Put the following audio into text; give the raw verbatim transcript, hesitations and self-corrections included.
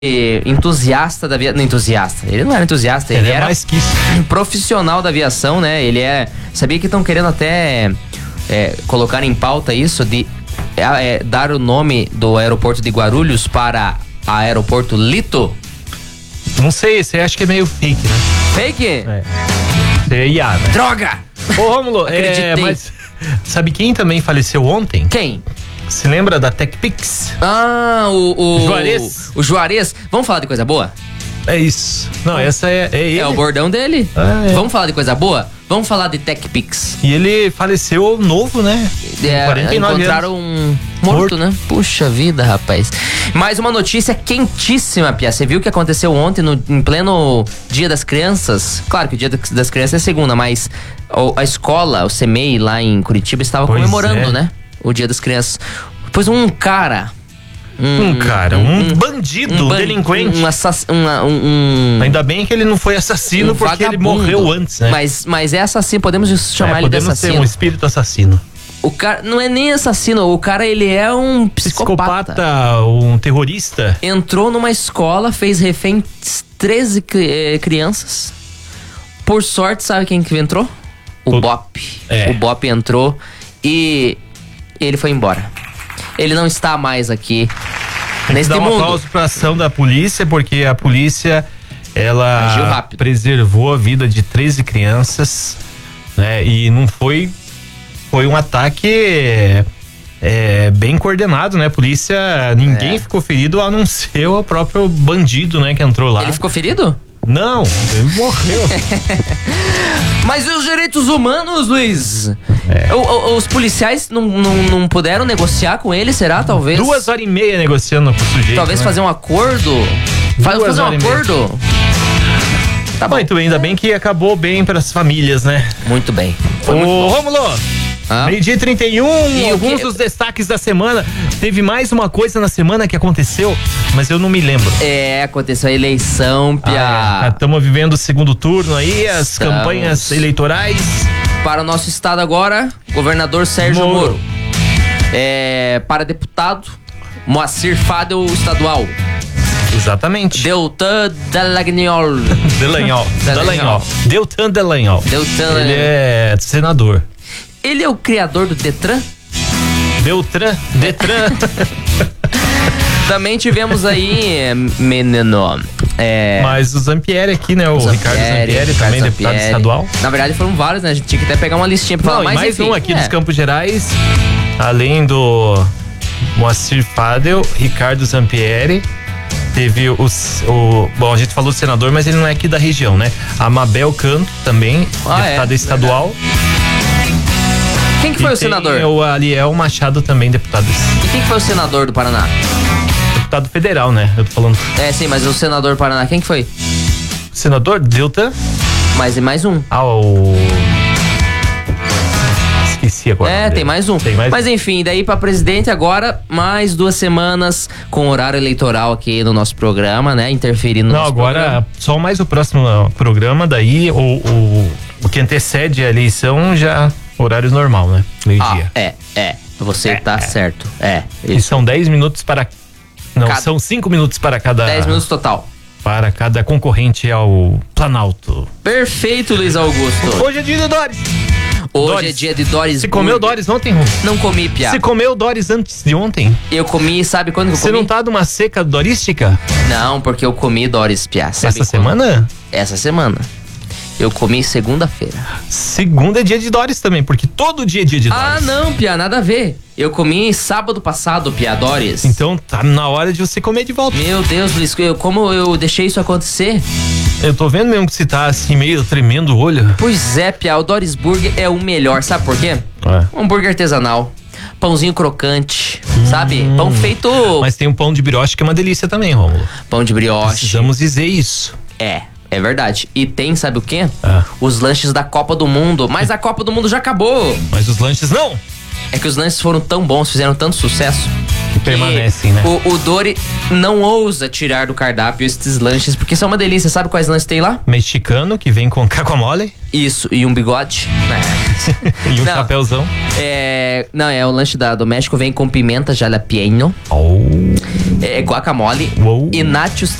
entusiasta da aviação. Não, entusiasta. Ele não era entusiasta, ele, ele era é mais que isso. profissional da aviação, né? Ele é. Sabia que estão querendo até é, colocar em pauta isso de é, dar o nome do aeroporto de Guarulhos para aeroporto Lito? Não sei, você acha que é meio fake, né? Fake? É. Você é I A, né? Droga! Ô, Rômulo, é, mas sabe quem também faleceu ontem? Quem? Se lembra da TechPix? Ah, o... o Juarez. O Juarez. Vamos falar de coisa boa? É isso. Não, essa é, é ele. É o bordão dele. Ah, é. Vamos falar de coisa boa? Vamos falar de TechPix. E ele faleceu novo, né? É, quarenta e nove encontraram anos. um morto, Morto. né? Puxa vida, rapaz. Mais uma notícia quentíssima, Pia. Você viu o que aconteceu ontem, no, em pleno Dia das Crianças? Claro que o Dia das Crianças é segunda, mas o, a escola, o CEMEI lá em Curitiba, estava Pois comemorando, é. né? O Dia das Crianças. Pois um cara... Um cara, um, um bandido, um, ban- delinquente. Um, assass- uma- um, um Ainda bem que ele não foi assassino um porque ele vagabundo. morreu antes, né? Mas, mas é assassino, podemos chamar é, ele de podemos ser assassino. um espírito assassino. O cara não é nem assassino, o cara ele é um psicopata. Psicopata, um terrorista. Entrou numa escola, fez refém treze cri- eh, crianças. Por sorte, sabe quem que entrou? O, O- Bop. É. O Bop entrou e ele foi embora. Ele não está mais aqui neste Dá um mundo. aplauso pra ação da polícia, porque a polícia, ela Agiu rápido. preservou a vida de treze crianças, né? E não foi, foi um ataque é, bem coordenado, né? A polícia, ninguém É. ficou ferido, a não ser o próprio bandido, né? Que entrou lá. Ele ficou ferido? Não, ele morreu. Mas e os direitos humanos, Luiz? É. O- o- os policiais não, não, não puderam negociar com ele, será? Talvez. Duas horas e meia negociando com o sujeito. Talvez né? fazer um acordo. Fa- Duas fazer um horas e meia. acordo. Tá bom. Muito bem, ainda bem que acabou bem para as famílias, né? Muito bem. Foi Ô, muito bom. Rômulo, Ah. meio-dia e trinta e um, E o alguns quê? dos destaques da semana. Teve mais uma coisa na semana que aconteceu, mas eu não me lembro. É, aconteceu a eleição, Pia. Estamos vivendo o segundo turno aí, as Estamos. campanhas eleitorais. Para o nosso estado agora, governador Sérgio Moro. Moro. É, para deputado, Moacir Fadel estadual. Exatamente. Deltan Dallagnol. Delanhol. Dallagnol. Delanhol. Deltan Delanhol. Deltan. Ele é senador. Ele é o criador do Detran? Beltran, Detran. Também tivemos aí, é, menino. É, Mas o Zampieri aqui, né? O Ricardo Zampieri, Ricardo também deputado Zampieri. estadual. Na verdade foram vários, né? A gente tinha que até pegar uma listinha pra falar, Não, e mas mais enfim, um aqui é. dos Campos Gerais, além do Moacir Fadel, Ricardo Zampieri, teve os, o... Bom, a gente falou do senador, mas ele não é aqui da região, né? A Mabel Canto também, Ah, deputada é, estadual. Quem que foi E o tem senador? o Aliel Machado também, deputado, E quem que foi o senador do Paraná? deputado federal, né? Eu tô falando. É, sim, mas o senador do Paraná, quem que foi? Senador Deltan. Mais e mais um. Ah, o... Esqueci agora. o É, nome tem dele. mais um. Tem mais Mas enfim, daí pra presidente agora, mais duas semanas com horário eleitoral aqui no nosso programa, né? Interferindo no Não, nosso agora programa. só mais o próximo programa, daí o, o, o que antecede a eleição já horário normal, né? Ah, Meio-dia. é, é. Você É, tá é. certo. É. E são dez minutos para. Não, Cada- são cinco minutos para cada. dez minutos total. Para cada concorrente ao Planalto. Perfeito, Luiz Augusto. Hoje é dia de Doris. Hoje Doris. é dia de Doris Você comeu Burger. Doris ontem, Ron? Não comi, Pia. Você comeu Doris antes de ontem? Eu comi, sabe quando que eu Você comi? não tá numa seca dorística? Não, porque eu comi Doris, Pia. Sabe Essa quando? semana? Essa semana. Eu comi segunda-feira. Segunda é dia de Doris também, porque todo dia é dia de Doris. Ah, não, Pia, nada a ver. Eu comi sábado passado, Pia, Doris. Então tá na hora de você comer de volta. Meu Deus, Luiz, eu, como eu deixei isso acontecer? Eu tô vendo mesmo que você tá assim meio tremendo o olho. Pois é, Pia, o Doris Burger é o melhor, sabe por quê? É. Um hambúrguer artesanal, pãozinho crocante, sabe? Pão feito... Mas tem um pão de brioche que é uma delícia também, Rômulo. Pão de brioche. Precisamos dizer isso. É, é verdade. E tem, sabe o quê? Ah. Os lanches da Copa do Mundo. Mas a Copa do Mundo já acabou. Mas os lanches não. É que os lanches foram tão bons, fizeram tanto sucesso. Que permanecem, né? O, o Dori não ousa tirar do cardápio esses lanches, porque são uma delícia. Sabe quais lanches tem lá? Mexicano que vem com caguamole. Isso, e um bigode. É. E um Não. chapéuzão. É, não, é o lanche da, do México, vem com pimenta jalapeno, Oh. é, guacamole Uou. e nachos